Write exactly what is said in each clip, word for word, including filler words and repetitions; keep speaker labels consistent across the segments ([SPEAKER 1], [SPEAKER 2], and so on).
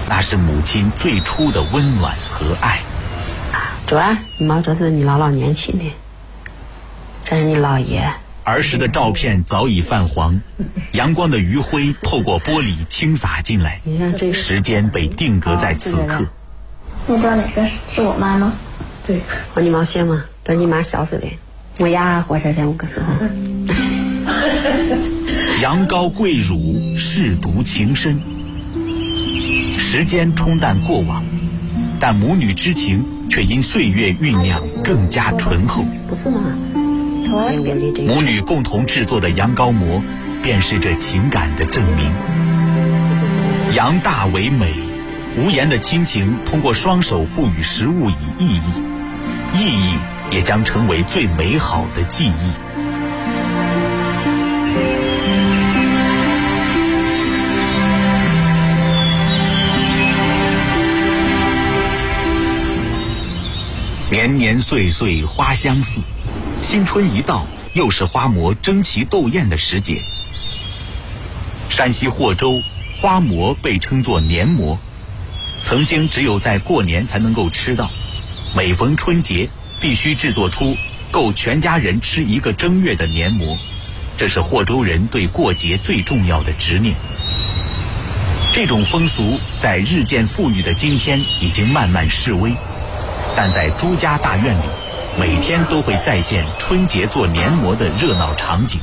[SPEAKER 1] 那是母亲最初的温暖和爱。
[SPEAKER 2] 主啊，你毛这是你姥姥年轻的，这是你姥爷。
[SPEAKER 1] 儿时的照片早已泛黄，阳光的余晖透过玻璃倾洒进来，时间被定格在此刻。
[SPEAKER 3] 你知道哪个是我妈吗？
[SPEAKER 2] 对，和你毛线吗？这是你妈小时的，我丫活着两个时候。
[SPEAKER 1] 羊羔跪乳，舐犊情深。时间冲淡过往，但母女之情却因岁月酝酿更加醇厚。
[SPEAKER 2] 不是吗？
[SPEAKER 1] 母女共同制作的羊羔馍，便是这情感的证明。羊大为美，无言的亲情通过双手赋予食物以意义，意义也将成为最美好的记忆。年年岁岁花相似，新春一到，又是花馍争奇斗艳的时节。山西霍州花馍被称作年馍，曾经只有在过年才能够吃到，每逢春节必须制作出够全家人吃一个正月的年馍，这是霍州人对过节最重要的执念。这种风俗在日渐富裕的今天已经慢慢式微，但在朱家大院里，每天都会再现春节做年馍的热闹场景。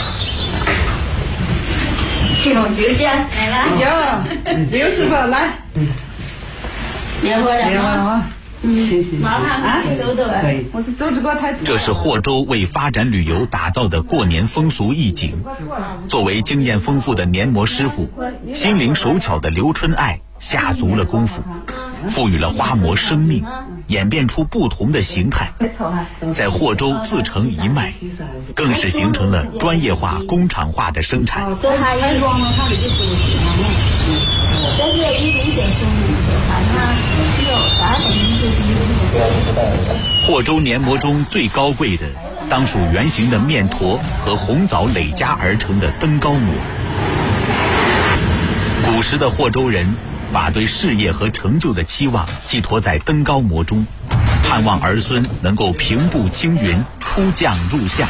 [SPEAKER 3] 有刘姐来了，
[SPEAKER 4] 有刘师傅来，
[SPEAKER 3] 年货的吗？
[SPEAKER 4] 嗯，行行行
[SPEAKER 3] 啊，走走
[SPEAKER 4] 可以，我这走这个太。
[SPEAKER 1] 这是霍州为发展旅游打造的过年风俗艺景。作为经验丰富的年馍师傅，心灵手巧的刘春爱下足了功夫，赋予了花馍生命，演变出不同的形态，在霍州自成一脉，更是形成了专业化、工厂化的生产。
[SPEAKER 3] 但是一零点生命的话，它有达等于就是
[SPEAKER 1] 霍州年馍中最高贵的，当属圆形的面坨和红枣累加而成的灯糕馍。古时的霍州人把对事业和成就的期望寄托在灯糕馍中，盼望儿孙能够平步青云，出将入相。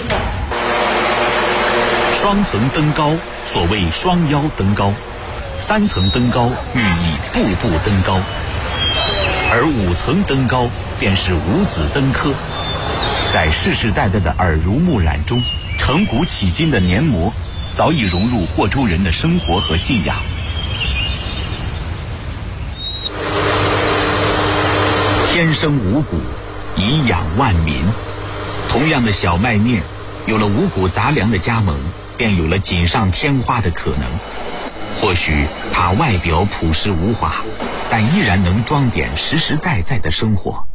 [SPEAKER 1] 双层灯糕所谓双腰灯糕，三层灯糕寓意步步登高，而五层灯糕便是五子登科。在世世代代的耳濡目染中，承古启今的年馍早已融入霍州人的生活和信仰。天生五谷，以养万民。同样的小麦面，有了五谷杂粮的加盟，便有了锦上添花的可能。或许它外表朴实无华，但依然能装点实实在在的生活。